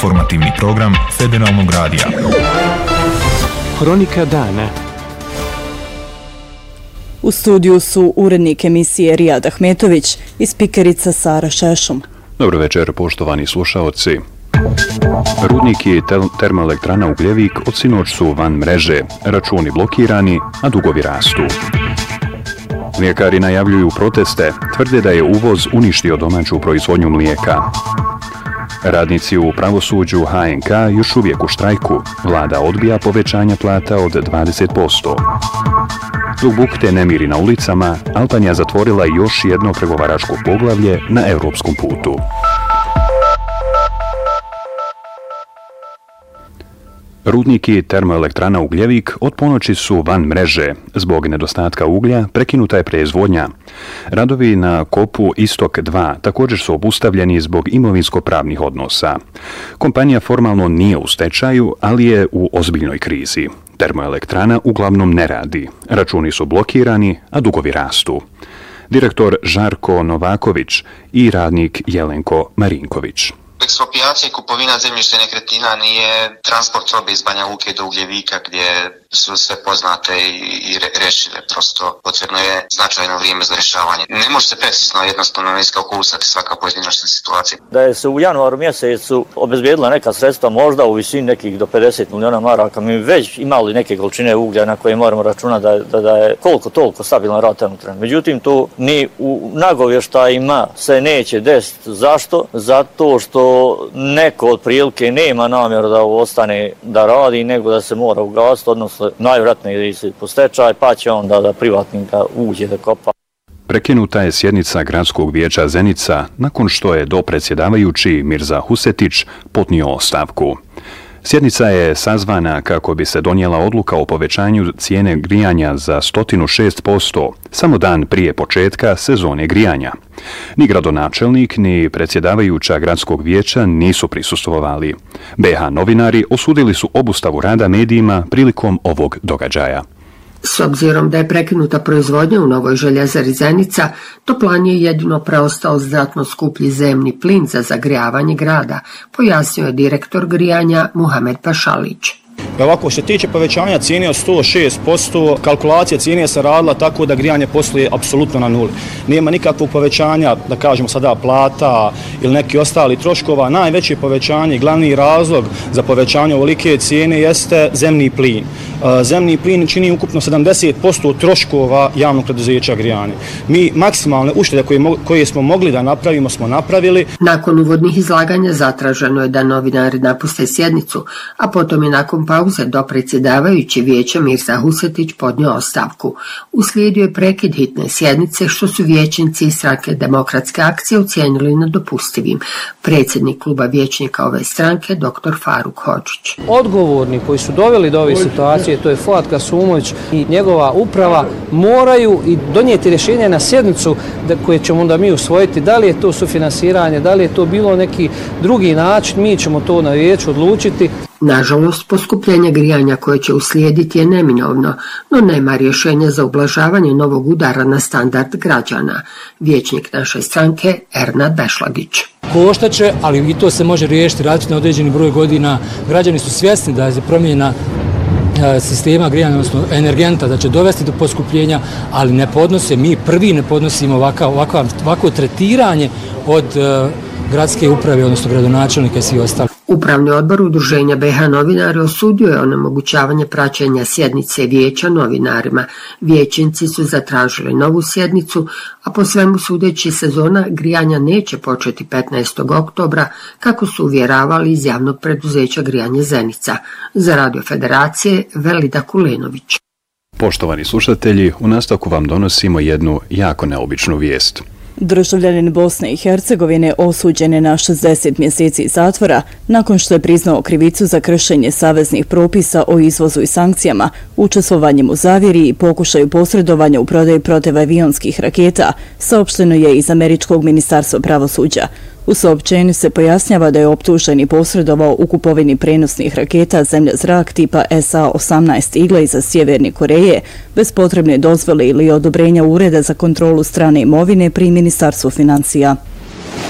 Informativni program Federalnog radija. Hronika dana. U studiju su urednik emisije Rijad Ahmetović i spikerica Sara Šešum. Dobro večer, poštovani slušaoci. Rudnik i termoelektrana Ugljevik od sinoć su van mreže, računi blokirani, a dugovi rastu. Mlijekari najavljuju proteste, tvrde da je uvoz uništio domaću proizvodnju mlijeka. Radnici u pravosuđu HNK još uvijek u štrajku. Vlada odbija povećanje plata od 20%. Zbog bukte nemiri na ulicama, Albanija zatvorila još jedno pregovaračko poglavlje na europskom putu. Rudnik i termoelektrana Ugljevik od ponoći su van mreže. Zbog nedostatka uglja prekinuta je proizvodnja. Radovi na kopu Istok 2 također su obustavljeni zbog imovinsko-pravnih odnosa. Kompanija formalno nije u stečaju, ali je u ozbiljnoj krizi. Termoelektrana uglavnom ne radi. Računi su blokirani, a dugovi rastu. Direktor Žarko Novaković i radnik Jelenko Marinković. Eksproprijacija i kupovina zemljišta nekretnina nije transport robe iz Banja Luke do Ugljevika gdje su sve poznate i rešive. Prosto potrebno je značajno vrijeme za rješavanje. Ne može se precizno jednostavno iskalkulisati svaka pojedinačna situacija. Da je se u januaru mjesecu obezbijedila neka sredstva možda u visini nekih do 50 miliona maraka, mi već imali neke količine uglja na koje moramo računati da je koliko toliko stabilan rad trenutno. Međutim, tu ni u nagovještajima se neće desiti. Zašto? Zato što neko od prilike nema namjeru da ostane da radi, nego da se mora ugasiti, odnosno najvjerojatnije ide se po stečaj, pa će onda da privatnika uđe da kopa. Prekinuta je sjednica Gradskog vijeća Zenica nakon što je dopredsjedavajući Mirza Husetić podnio ostavku. Sjednica je sazvana kako bi se donijela odluka o povećanju cijene grijanja za 106%, samo dan prije početka sezone grijanja. Ni gradonačelnik, ni predsjedavajuća Gradskog vijeća nisu prisustvovali. BH novinari osudili su obustavu rada medijima prilikom ovog događaja. S obzirom da je prekinuta proizvodnja u Novoj željezari Zenica, Toplan je jedino preostao znatno skuplji zemni plin za zagrijavanje grada, pojasnio je direktor grijanja Muhamed Pašalić. Ovako, što se tiče povećanja cijene od 106%, kalkulacija cijene se radila tako da grijanje posluje apsolutno na nuli. Nema nikakvog povećanja, da kažemo sada, plata ili neki ostali troškova. Najveće povećanje, glavni razlog za povećanje ovolike cijene jeste zemni plin. Zemni plin čini ukupno 70% troškova javnog preduzeća grijanja. Mi maksimalne uštede koje smo mogli da napravimo smo napravili. Nakon uvodnih izlaganja zatraženo je da novinari napuste sjednicu, a potom je nakon pauze dopredsjedavajući vijeća Mirza Husetić podnio ostavku. Uslijedio je prekid hitne sjednice što su vijećnici iz stranke Demokratske akcije ocijenili nedopustivim. Predsjednik kluba vijećnika ove stranke, dr. Faruk Hodžić. Odgovorni koji su doveli do ove situacije, to je Fuad Kasumović i njegova uprava, moraju i donijeti rješenje na sjednicu koje ćemo onda mi usvojiti. Da li je to sufinansiranje, da li je to bilo neki drugi način, mi ćemo to na vijeću odlučiti. Nažalost, poskupljenje grijanja koje će uslijediti je neminovno, no nema rješenja za ublažavanje novog udara na standard građana. Vijećnik naše stranke Ernad Bešlagić. Koštaće, ali i to se može riješiti raditi na određeni broj godina. Građani su svjesni da je promjena sistema grijanja, odnosno energenta, da će dovesti do poskupljenja, ali ne podnose, mi prvi ne podnosimo ovako tretiranje od gradske uprave, odnosno gradonačelnika i svi ostali. Upravni odbor Udruženja BH novinari osudio je onemogućavanje praćenja sjednice vijeća novinarima. Vijećnici su zatražili novu sjednicu, a po svemu sudeći sezona grijanja neće početi 15. oktobra, kako su uvjeravali iz javnog preduzeća Grijanje Zenica. Za Radio Federacije, Velida Kulenović. Poštovani slušatelji, u nastavku vam donosimo jednu jako neobičnu vijest. Državljanin Bosne i Hercegovine osuđen je na 60 mjeseci zatvora nakon što je priznao krivicu za kršenje saveznih propisa o izvozu i sankcijama, učestvovanjem u zavjeri i pokušaju posredovanja u prodaji protivavionskih raketa, saopšteno je iz Američkog ministarstva pravosuđa. U saopćenju se pojasnjava da je optuženi posredovao u kupovini prenosnih raketa zemlja-zrak tipa SA-18 Eagle za Sjeverne Koreje bez potrebne dozvole ili odobrenja Ureda za kontrolu strane imovine pri Ministarstvu financija.